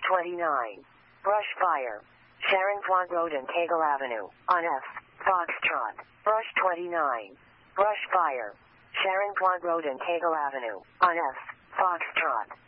29. Brush Fire. Sharon Road and Tagle Avenue, on F. Foxtrot. Brush 29. Brush Fire. Sharon Road and Tagle Avenue, on F. Foxtrot.